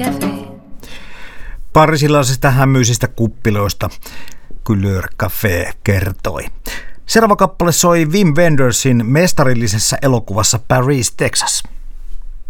Pariisilaisista hämyisistä kuppiloista Couleur Café kertoi. Seuraava kappale soi Wim Wendersin mestarillisessa elokuvassa Paris, Texas.